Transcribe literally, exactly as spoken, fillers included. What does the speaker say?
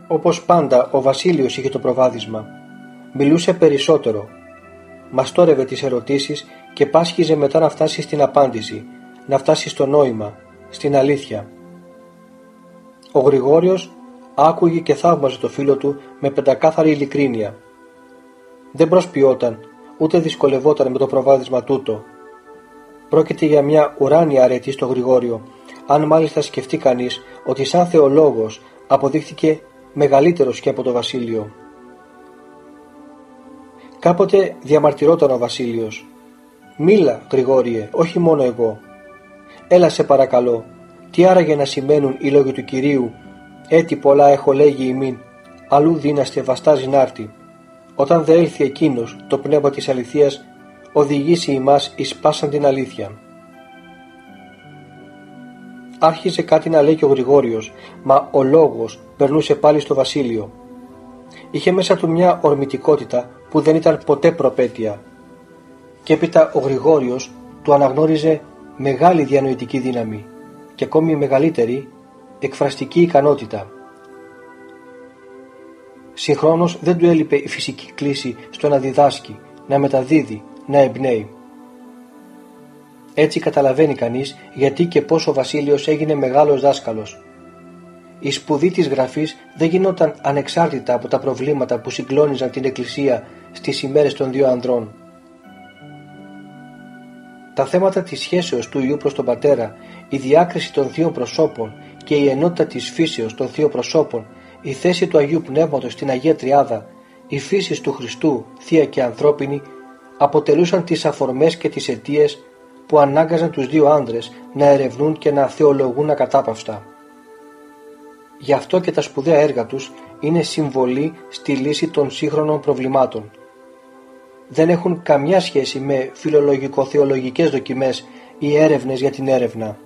Όπως πάντα ο Βασίλειος είχε το προβάδισμα. Μιλούσε περισσότερο. Μαστόρευε τις ερωτήσεις και πάσχιζε μετά να φτάσει στην απάντηση, να φτάσει στο νόημα, στην αλήθεια. Ο Γρηγόριος άκουγε και θαύμαζε το φίλο του με πεντακάθαρη ειλικρίνεια. Δεν προσποιόταν, ούτε δυσκολευόταν με το προβάδισμα τούτο. Πρόκειται για μια ουράνια αρετή στο Γρηγόριο, αν μάλιστα σκεφτεί κανείς ότι σαν θεολόγος αποδείχθηκε μεγαλύτερος και από το Βασίλειο. Κάποτε διαμαρτυρόταν ο Βασίλειος. «Μίλα, Γρηγόριε, όχι μόνο εγώ. Έλα σε παρακαλώ, τι άραγε να σημαίνουν οι λόγοι του Κυρίου, έτι πολλά έχω λέγει ημίν, αλλού δύναστε βαστάζει νάρτη. Όταν δε έλθει εκείνος το πνεύμα της αληθείας, οδηγήσει ημάς εις πάσαν την αλήθεια». Άρχιζε κάτι να λέει και ο Γρηγόριος, μα ο λόγος περνούσε πάλι στο Βασίλειο. Είχε μέσα του μια ορμητικότητα που δεν ήταν ποτέ προπέτεια. Και έπειτα ο Γρηγόριος του αναγνώριζε μεγάλη διανοητική δύναμη και ακόμη μεγαλύτερη εκφραστική ικανότητα. Συγχρόνως δεν του έλειπε η φυσική κλίση στο να διδάσκει, να μεταδίδει, να εμπνέει. Έτσι καταλαβαίνει κανείς γιατί και πώς ο Βασίλειος έγινε μεγάλος δάσκαλος. Η σπουδή της γραφής δεν γινόταν ανεξάρτητα από τα προβλήματα που συγκλώνιζαν την Εκκλησία στις ημέρες των δύο ανδρών. Τα θέματα της σχέσεως του Υιού προς τον Πατέρα, η διάκριση των δύο προσώπων και η ενότητα της φύσεως των δύο προσώπων, η θέση του Αγίου Πνεύματος στην Αγία Τριάδα, η φύση του Χριστού, θεία και ανθρώπινη, αποτελούσαν τις αφορμές και τις αιτίες που ανάγκαζαν τους δύο άνδρες να ερευνούν και να θεολογούν ακατάπαυστα. Γι' αυτό και τα σπουδαία έργα τους είναι συμβολή στη λύση των σύγχρονων προβλημάτων. Δεν έχουν καμιά σχέση με φιλολογικο-θεολογικές δοκιμές ή έρευνες για την έρευνα.